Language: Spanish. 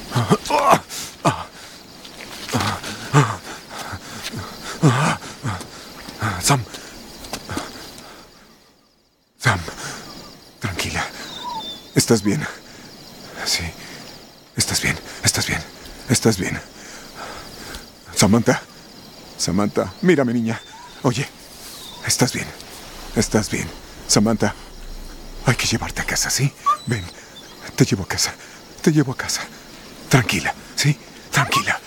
Sam. Sam. Tranquila. ¿Estás bien? Sí. Estás bien. Estás bien. Estás bien. Samantha. Samantha. Mírame, niña. Oye. Estás bien. Estás bien. Samantha. Hay que llevarte a casa, ¿sí? Ven. Te llevo a casa. Te llevo a casa. Tranquila, ¿sí? Tranquila.